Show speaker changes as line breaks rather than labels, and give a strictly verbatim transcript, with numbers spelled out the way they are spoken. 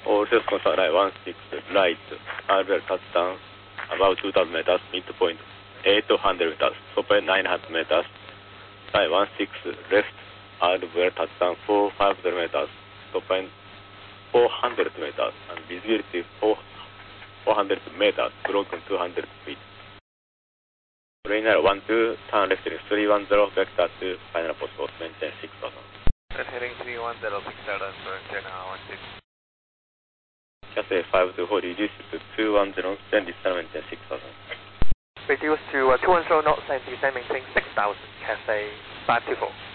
all sales contact right one six, right, R V L touchdown, about two thousand meters, midpoint eight hundred meters, top end nine hundred meters, right one six, left, R V L touchdown four hundred meters, top end four hundred meters, and visibility four hundred meters, broken two hundred feet. Trainer one two, turn left heading three one zero, vector two, final post post, maintain six thousand.
Left heading three one zero, six thousand, maintain one six.
Cathay five two four, reduce to two one zero, then descend maintain six thousand.
Reduce to uh, two one zero knots and descend maintain six thousand, Cathay five two four.